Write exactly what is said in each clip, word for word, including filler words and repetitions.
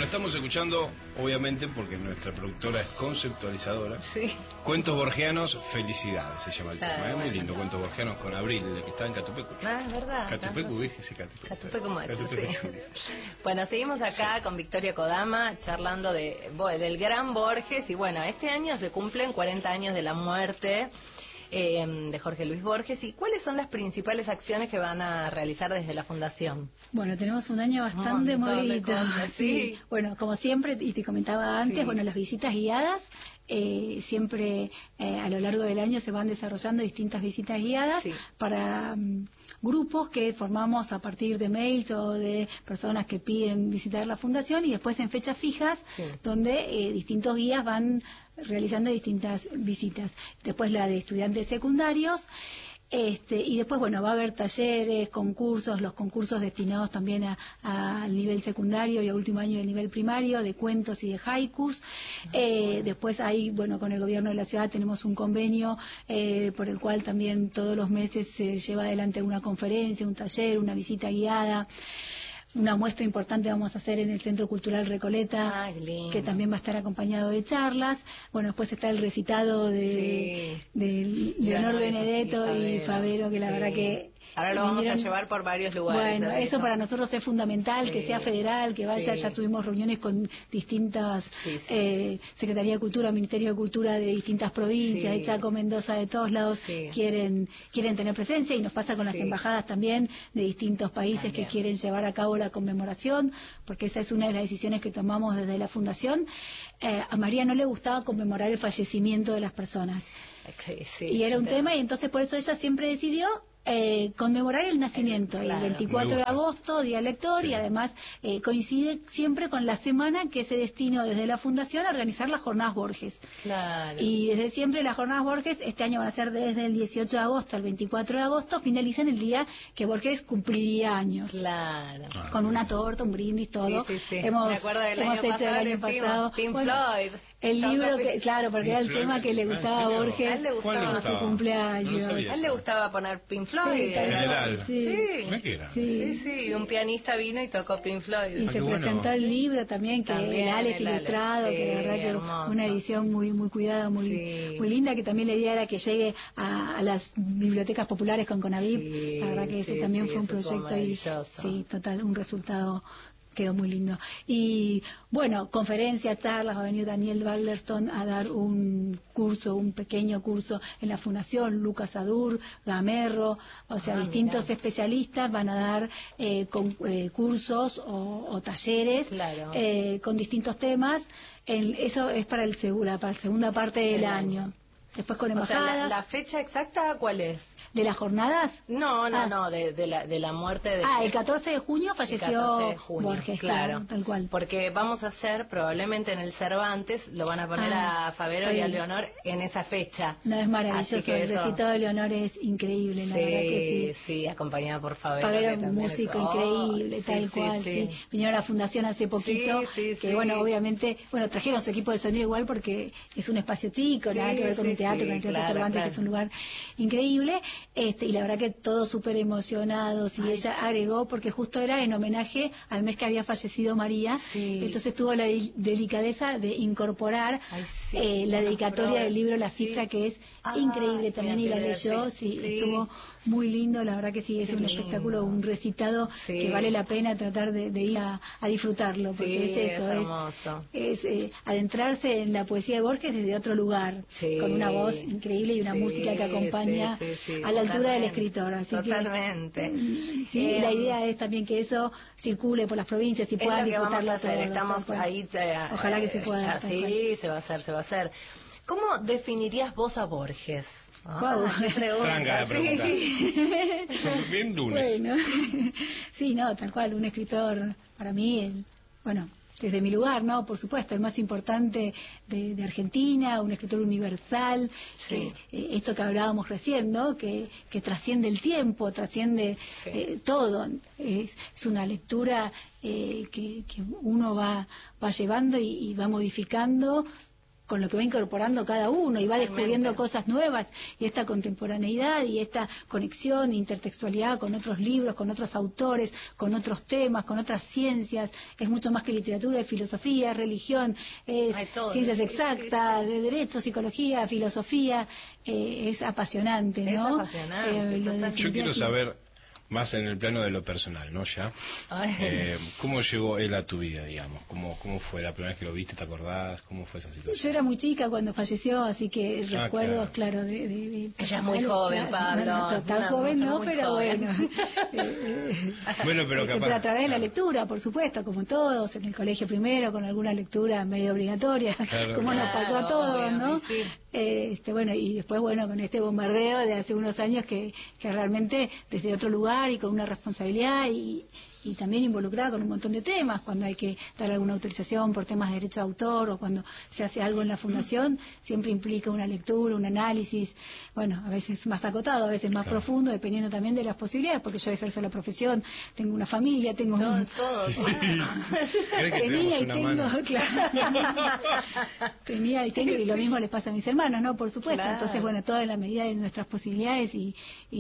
estamos escuchando, obviamente, porque nuestra productora es conceptualizadora. Sí. Cuentos borgianos, felicidades, se llama el Ah, tema. Es bueno. muy lindo, Cuentos borgianos con Abril, el que está en Catupecu. Ah, es verdad. Catupecu, dije, sí, Catupecu. Catupecu Machu, Catupecu. sí. Bueno, seguimos acá Sí. con Victoria Kodama charlando de, del gran Borges. Y bueno, este año se cumplen cuarenta años de la muerte eh, de Jorge Luis Borges. ¿Y cuáles son las principales acciones que van a realizar desde la Fundación? Bueno, tenemos un año bastante Un montón de movidito. cosas, sí. Bueno, como siempre, y te comentaba antes, Sí. bueno, las visitas guiadas, eh, siempre eh, a lo largo del año se van desarrollando distintas visitas guiadas Sí. para um, grupos que formamos a partir de mails o de personas que piden visitar la Fundación, y después en fechas fijas, Sí. donde eh, distintos guías van realizando distintas visitas. Después la de estudiantes secundarios. Este, y después, bueno, va a haber talleres, concursos, los concursos destinados también a- a- al nivel secundario y a último año del nivel primario, de cuentos y de haikus. Eh, después ahí, bueno, con el gobierno de la ciudad tenemos un convenio eh, por el cual también todos los meses se lleva adelante una conferencia, un taller, una visita guiada. Una muestra importante vamos a hacer en el Centro Cultural Recoleta, Ah, qué lindo. que también va a estar acompañado de charlas. Bueno, después está el recitado de, Sí. de Leonor Leonor Benedetto y Favero, Favero, que la sí. verdad que... Ahora lo vamos vinieron- a llevar por varios lugares. Bueno, ¿sabes? eso para nosotros es fundamental, Sí. que sea federal, que vaya. Sí. Ya tuvimos reuniones con distintas Sí, sí. eh, Secretaría de Cultura, Ministerio de Cultura de distintas provincias, Sí. de Chaco, Mendoza, de todos lados, Sí. quieren quieren tener presencia, y nos pasa con las Sí. embajadas también de distintos países También. que quieren llevar a cabo la conmemoración, porque esa es una de las decisiones que tomamos desde la Fundación. Eh, a María no le gustaba conmemorar el fallecimiento de las personas. Sí, sí, Y era un entiendo. tema, y entonces por eso ella siempre decidió eh, conmemorar el nacimiento, El- claro. el veinticuatro Me de gusta. agosto, Día Lector, Sí. y además eh, coincide siempre con la semana que se destinó desde la Fundación a organizar las Jornadas Borges. Claro. Y desde siempre las Jornadas Borges, este año van a ser desde el dieciocho de agosto al veinticuatro de agosto, finalizan el día que Borges cumpliría años. Claro. Ah, Con una torta, un brindis, todo. Sí, sí, sí. Hemos, Me acuerdo del hemos año hecho pasado, el le año fuimos, pasado. Pink Bueno, Floyd. el libro Tocó que, Pink- claro, porque Pink era el Floyd, tema que le ¿en gustaba a serio? Borges. A él le ¿Cuál gustaba. le Por su gustaba? cumpleaños. No lo sabía A él le eso. gustaba poner Pink Floyd. Sí, eh, tal En general. Sí. Sí. Mirá qué grande. Sí. Sí, sí, un pianista vino y tocó Pink Floyd. Y Ah, se qué bueno. presentó el libro también, que También el Alex el Alex, ilustrado, sí, que la verdad que hermoso. una edición muy muy cuidada, muy Sí. muy linda, que también la idea era que llegue a, a las bibliotecas populares con Conavip. Sí, La verdad que ese sí, también sí, fue un eso estuvo proyecto y maravilloso. sí, total, un resultado quedó muy lindo. Y bueno, conferencias, charlas, va a venir Daniel Balderston a dar un curso, un pequeño curso en la Fundación, Lucas Adur, Gamerro, o sea, Ah, distintos mirá. especialistas van a dar eh, con, eh, cursos o, o talleres Claro. eh, con distintos temas. El- eso es para, el segura, para la segunda parte del El año. año. Después con O sea, embajadas. la, la fecha exacta, ¿cuál es? ¿De las jornadas? No, no, Ah. no, de, de, la, de la muerte de... Ah, el catorce de junio el falleció catorce de junio, Borges, claro. claro, tal cual. Porque vamos a hacer, probablemente en el Cervantes, lo van a poner Ah, a Favero y a sí. Leonor en esa fecha. No, es maravilloso, Así que el eso- recitado de Leonor es increíble, la Sí, verdad que sí. sí, acompañada por Favero. Favero, que un también músico es- oh, increíble, sí, tal sí, cual, sí. Vinieron a la Fundación hace poquito, Sí, sí, que sí. bueno, obviamente, bueno, trajeron su equipo de sonido igual porque es un espacio chico, Sí, nada que ver con sí, un teatro, sí, con el Teatro claro, Cervantes, claro. que es un lugar increíble, este, y la verdad que todos súper emocionados, y Ay, ella sí. agregó, porque justo era en homenaje al mes que había fallecido María, Sí. entonces tuvo la de- delicadeza de incorporar Ay, sí, eh, la unos dedicatoria flores, del libro La sí. Cifra, que es Ah, increíble también, mira, y la sí, leyó, sí. sí, Sí. estuvo muy lindo, la verdad que sí, es Qué un lindo. espectáculo, un recitado Sí. que vale la pena tratar de, de ir a, a disfrutarlo, porque Sí, es eso, es es, hermoso. es, eh, adentrarse en la poesía de Borges desde otro lugar, Sí. con una voz increíble y una Sí, música que acompaña sí, sí, sí, a la altura del totalmente, escritor, así totalmente. que mm, sí, Eh, la idea es también que eso circule por las provincias y Es puedan lo que vamos disfrutarlo a hacer, todos, estamos tal cual. ahí. eh, Ojalá que se eh, pueda, ya, tal sí, cual. se va a hacer, se va a hacer. ¿Cómo definirías vos a Borges? Guau. qué pregunta. Tranca de pregunta. Sí. Bien lunes. Bueno, sí, no, tal cual, un escritor, para mí, el, bueno, desde mi lugar, ¿no? Por supuesto, el más importante de, de Argentina, un escritor universal, Sí. que, eh, esto que hablábamos recién, ¿no? Que, que trasciende el tiempo, trasciende Sí. eh, todo. Es, es una lectura eh, que, que uno va, va llevando y, y va modificando con lo que va incorporando cada uno y va descubriendo cosas nuevas, y esta contemporaneidad y esta conexión, intertextualidad con otros libros, con otros autores, con otros temas, con otras ciencias. Es mucho más que literatura, es filosofía, es religión, es ciencias exactas, sí, sí, sí. de derecho, psicología, filosofía. Eh, es apasionante, ¿no? Es apasionante. Eh, Yo quiero saber más en el plano de lo personal, ¿no? Ya. Eh, ¿Cómo llegó él a tu vida, digamos? ¿Cómo, ¿Cómo fue la primera vez que lo viste? ¿Te acordás? ¿Cómo fue esa situación? Yo era muy chica cuando falleció, así que ah, recuerdos, claro. claro, de... de, de Ella es muy joven, Pablo. No, no, tan una joven no, pero joven. bueno. eh, bueno, pero este, capaz... Pero a través de la claro. lectura, por supuesto, como todos, en el colegio primero, con alguna lectura medio obligatoria, Claro, como claro. nos pasó a todos, Obvio, ¿no? sí, sí. Eh, este, bueno, y después, bueno, con este bombardeo de hace unos años que, que realmente desde otro lugar y con una responsabilidad y, y también involucrada con un montón de temas, cuando hay que dar alguna autorización por temas de derecho de autor o cuando se hace algo en la fundación, siempre implica una lectura, un análisis, bueno, a veces más acotado, a veces más claro. profundo, dependiendo también de las posibilidades, porque yo ejerzo la profesión, tengo una familia, tengo todo, un... todo, sí. claro. ¿Crees que tenía y una tengo, mano? claro. tenía y tengo, y lo mismo les pasa a mis hermanos, ¿no? Por supuesto, Claro. entonces, bueno, todo en la medida de nuestras posibilidades y,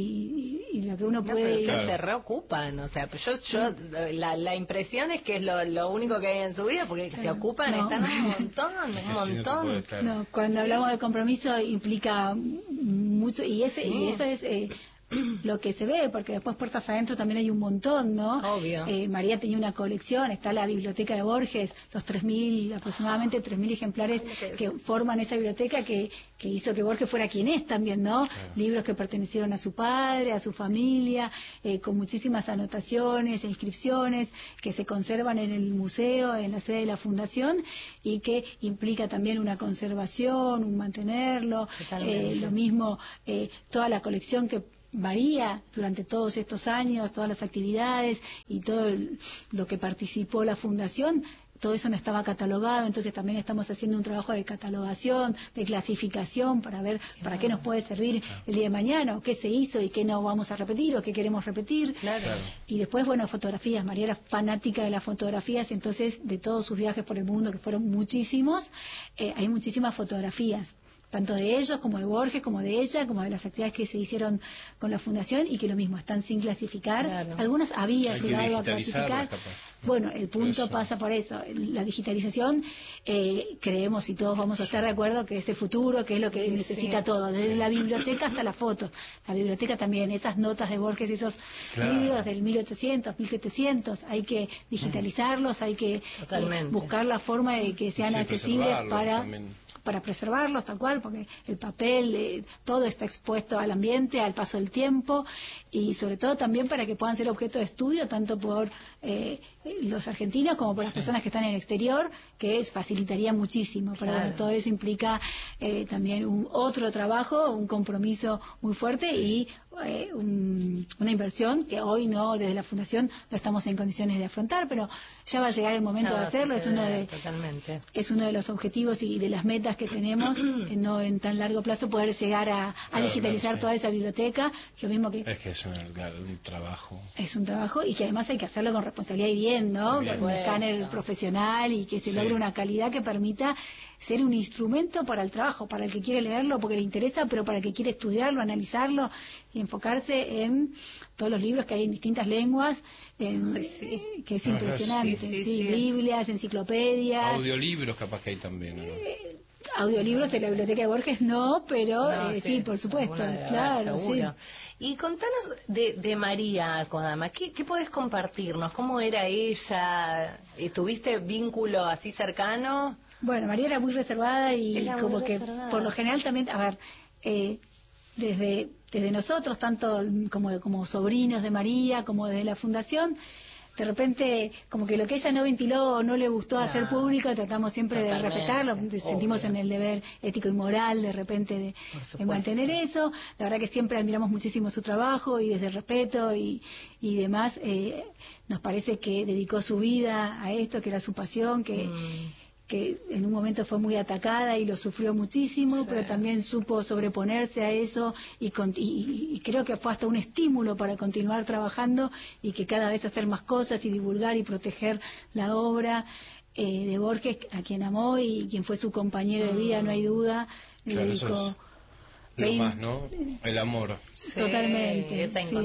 y, y lo que uno No, puede... pero ir... ustedes se reocupan, o sea, yo, yo la, la impresión es que es lo, lo único que hay en su vida, porque claro. se ocupan, no. están un montón, un montón. Puede, claro. No, cuando hablamos de compromiso implica mucho, y ese Sí. y eso es eh, lo que se ve, porque después puertas adentro también hay un montón, ¿no? Obvio. Eh, María tenía una colección, está la biblioteca de Borges, los tres mil, aproximadamente tres mil ejemplares que forman esa biblioteca que, que hizo que Borges fuera quien es también, ¿no? Claro. Libros que pertenecieron a su padre, a su familia, eh, con muchísimas anotaciones e inscripciones que se conservan en el museo, en la sede de la fundación, y que implica también una conservación, un mantenerlo, eh, lo mismo eh, toda la colección que varía durante todos estos años, todas las actividades y todo el, lo que participó la fundación, todo eso no estaba catalogado, entonces también estamos haciendo un trabajo de catalogación, de clasificación para ver para qué nos puede servir el día de mañana, o qué se hizo y qué no vamos a repetir, o qué queremos repetir. Claro. Claro. Y después, bueno, fotografías. María era fanática de las fotografías, entonces de todos sus viajes por el mundo, que fueron muchísimos, eh, hay muchísimas fotografías, tanto de ellos como de Borges, como de ella, como de las actividades que se hicieron con la fundación y que lo mismo, están sin clasificar. Claro. Algunas había Hay que llegado a clasificar. capaz, ¿no? Bueno, el punto Eso. pasa por eso. La digitalización, eh, creemos y todos vamos a estar de acuerdo que es el futuro, que es lo que Sí, necesita sí. todo, desde la biblioteca hasta las fotos. La biblioteca también, esas notas de Borges, esos Claro. libros del mil ochocientos, mil setecientos, hay que digitalizarlos, hay que eh, Totalmente. buscar la forma de que sean Sí, accesibles preservarlos para... también. para preservarlos tal cual, porque el papel, eh, todo está expuesto al ambiente, al paso del tiempo, y sobre todo también para que puedan ser objeto de estudio tanto por eh, los argentinos como por las personas que están en el exterior, que es, facilitaría muchísimo. Pero Claro. bueno, todo eso implica eh, también un otro trabajo, un compromiso muy fuerte y eh, un, una inversión que hoy no, desde la Fundación, no estamos en condiciones de afrontar, pero ya va a llegar el momento Ya de va a hacerlo. Es uno suceder, de totalmente. es uno de los objetivos y de las metas que tenemos, eh, no en tan largo plazo poder llegar a, a Claro, digitalizar claro, sí. toda esa biblioteca, lo mismo que Es que es un, claro, un trabajo. es un trabajo y que además hay que hacerlo con responsabilidad y bien, ¿no? Bien. Con un escáner Supuesto. profesional y que se Sí. logre una calidad que permita ser un instrumento para el trabajo, para el que quiere leerlo porque le interesa, pero para el que quiere estudiarlo, analizarlo y enfocarse en todos los libros que hay en distintas lenguas, en, Ay, sí. eh, que es Ajá, impresionante, sí, sí, sí, sí. Biblias, enciclopedias, Audiolibros capaz que hay también, ¿no? audiolibros en la biblioteca de Borges no, pero No, eh, sí, por supuesto, alguna debe haber, claro, sí. seguro. Y contanos de, de María Kodama, ¿qué, ¿qué podés compartirnos? ¿Cómo era ella? ¿Y ¿Tuviste vínculo así cercano? Bueno, María era muy reservada y Era muy como que reservada. por lo general también, a ver, eh, desde desde nosotros, tanto como, como sobrinos de María, como desde la fundación, de repente, como que lo que ella no ventiló o no le gustó No. hacer público, tratamos siempre Totalmente, de respetarlo, de- sentimos obvio. en el deber ético y moral de repente de, Por de supuesto, mantener sí. eso. La verdad que siempre admiramos muchísimo su trabajo y desde el respeto y, y demás, eh, nos parece que dedicó su vida a esto, que era su pasión, que... Mm. que en un momento fue muy atacada y lo sufrió muchísimo, sí. pero también supo sobreponerse a eso y, con, y, y creo que fue hasta un estímulo para continuar trabajando y que cada vez hacer más cosas y divulgar y proteger la obra eh, de Borges, a quien amó y quien fue su compañero de vida, no hay duda. Claro, le dedicó lo más, ¿no? El amor. Sí, totalmente. Esa sí.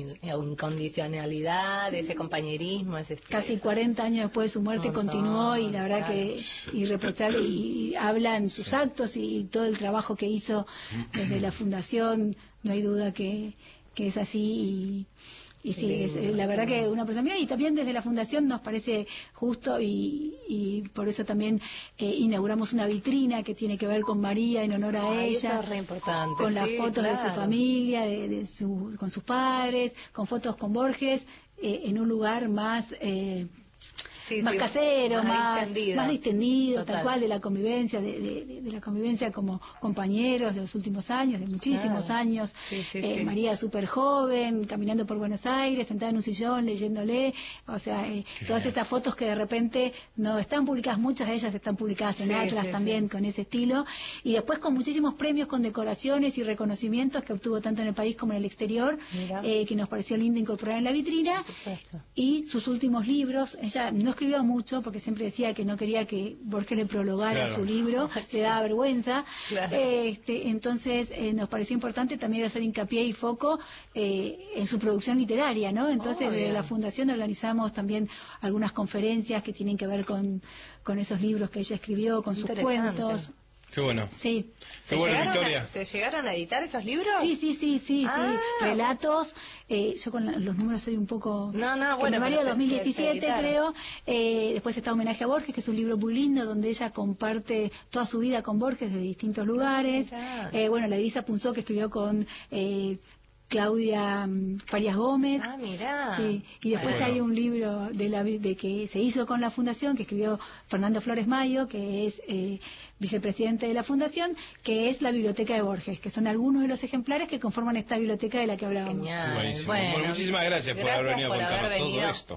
incondicionalidad, ese compañerismo. Ese, Casi esa... cuarenta años después de su muerte Montón, continuó y la verdad claro. que irreprochable. Y, y hablan sus sí. actos y todo el trabajo que hizo desde la fundación. No hay duda que, que es así y... Y sí, es, la verdad que una persona, mira, y también desde la Fundación nos parece justo y, y por eso también eh, inauguramos una vitrina que tiene que ver con María en honor a Ay, ella, eso es re importante. con sí, las fotos claro. de su familia, de, de su, con sus padres, con fotos con Borges, eh, en un lugar más... Eh, Sí, más sí, casero, más, más distendido, más distendido tal cual, de la convivencia, de, de, de la convivencia como compañeros de los últimos años, de muchísimos claro. años. Sí, sí, eh, sí. María súper joven, caminando por Buenos Aires, sentada en un sillón, leyéndole, o sea, eh, todas esas fotos que de repente no están publicadas, muchas de ellas están publicadas en sí, Atlas sí, también, sí. con ese estilo, y después con muchísimos premios, con decoraciones y reconocimientos que obtuvo tanto en el país como en el exterior, eh, que nos pareció lindo incorporar en la vitrina, y sus últimos libros, ella no escribió mucho porque siempre decía que no quería que Borges le prologara claro. su libro, sí. le daba vergüenza, claro. este, entonces eh, nos pareció importante también hacer hincapié y foco eh, en su producción literaria, ¿no? Entonces oh, desde la Fundación organizamos también algunas conferencias que tienen que ver con, con esos libros que ella escribió, con sus cuentos. Qué bueno. Sí. Qué bueno, Victoria. A, ¿Se llegaron a editar esos libros? Sí, sí, sí, sí, ah. sí. Relatos. Eh, yo con la, los números soy un poco... No, no, bueno. En el dos mil diecisiete, se, se creo. Eh, después está Homenaje a Borges, que es un libro muy lindo, donde ella comparte toda su vida con Borges de distintos lugares. Ah, eh, bueno, La Divisa Punzó, que escribió con... Eh, Claudia um, Farias Gómez. Ah, mirá. Sí, y después bueno. hay un libro de la de que se hizo con la Fundación, que escribió Fernando Flores Mayo, que es eh, vicepresidente de la Fundación, que es la Biblioteca de Borges, que son algunos de los ejemplares que conforman esta biblioteca de la que hablábamos. Buenísimo. Bueno, bueno, muchísimas gracias, gracias por haber venido a contarnos todo esto.